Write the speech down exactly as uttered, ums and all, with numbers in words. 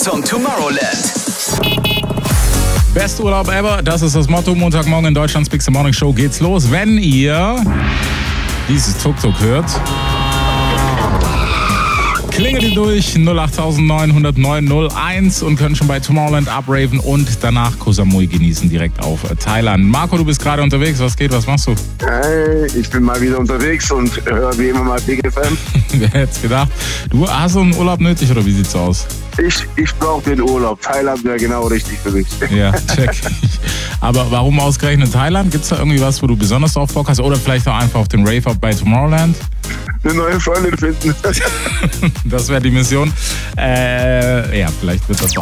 zum Tomorrowland. Best Urlaub ever, das ist das Motto. Montagmorgen in Deutschlands Big Morning Show geht's los. Wenn ihr dieses Tuk-Tuk hört, klingelt ihr durch null acht neun null neun null eins und könnt schon bei Tomorrowland abraven und danach Koh Samui genießen, direkt auf Thailand. Marco, du bist gerade unterwegs. Was geht? Was machst du? Hey, ich bin mal wieder unterwegs und höre wie immer mal Big F M. Wer hätte es gedacht? Du hast so einen Urlaub nötig oder wie sieht's aus? Ich, ich brauche den Urlaub. Thailand wäre genau richtig für mich. Ja, check. Aber warum ausgerechnet Thailand? Gibt's da irgendwie was, wo du besonders drauf Bock hast? Oder vielleicht auch einfach auf den Rave-Up bei Tomorrowland? Eine neue Freundin finden. Das wäre die Mission. Äh, ja, vielleicht wird das auch.